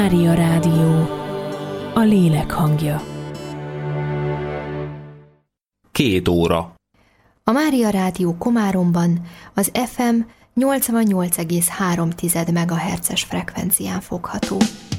Mária Rádió, a lélek hangja. 2 óra. A Mária Rádió Komáromban az FM 88,3 MHz-es frekvencián fogható.